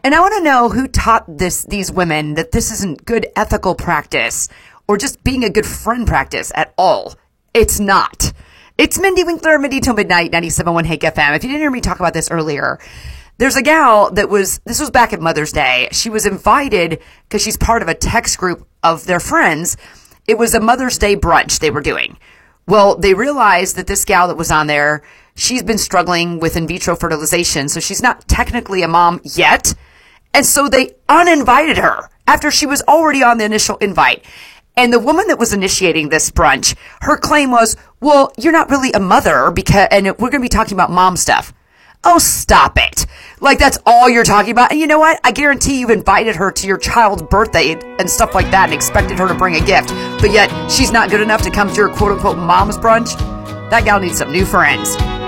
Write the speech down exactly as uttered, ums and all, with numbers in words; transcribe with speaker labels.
Speaker 1: And I want to know who taught this these women that this isn't good ethical practice or just being a good friend practice at all. It's not. It's Mindy Winkler, Mindy Till Midnight, ninety-seven point one Hake F M. If you didn't hear me talk about this earlier, there's a gal that was, this was back at Mother's Day. She was invited because she's part of a text group of their friends. It was a Mother's Day brunch they were doing. Well, they realized that this gal that was on there, she's been struggling with in vitro fertilization, so she's not technically a mom yet. And so they uninvited her after she was already on the initial invite. And the woman that was initiating this brunch, her claim was, well, you're not really a mother because, and we're going to be talking about mom stuff. Oh, stop it. Like, that's all you're talking about. And you know what? I guarantee you've invited her to your child's birthday and stuff like that and expected her to bring a gift. But yet she's not good enough to come to your quote unquote mom's brunch. That gal needs some new friends.